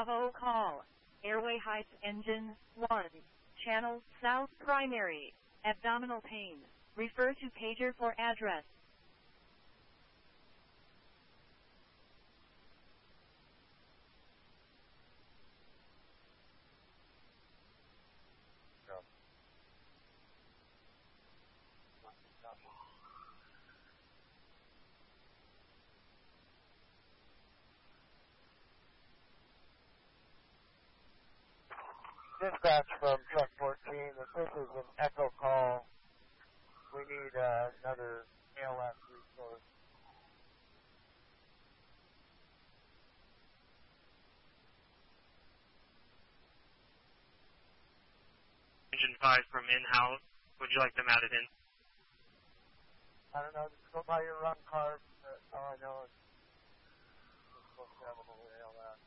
Bravo call. Airway height engine 1. Channel south primary. Abdominal pain. Refer to pager for address. Dispatch from truck 14, if this is an echo call, we need another ALS resource. Engine 5 from in-house, would you like them added in? I don't know, just go by your run card, all I know is we're supposed to have a little ALS.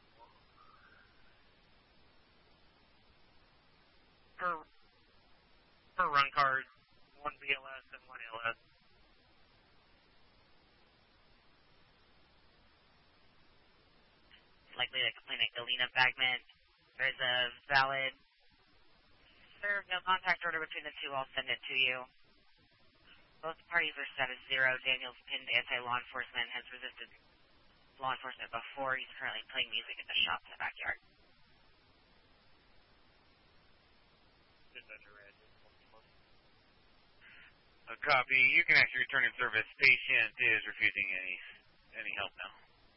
Per run card, 1 BLS and 1 ALS. Likely to complain at Galena Bagment. There's a valid serve no contact order between the two. I'll send it to you. Both parties are status 0. Daniel's pinned anti-law enforcement, has resisted law enforcement before. He's currently playing music at the shop in the backyard. A copy. You can actually return in service. Patient is refusing any help now.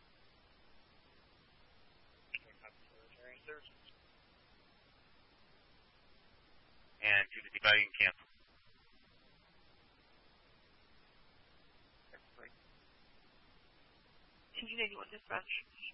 And 250 you can cancel. Engine 81 dispatch.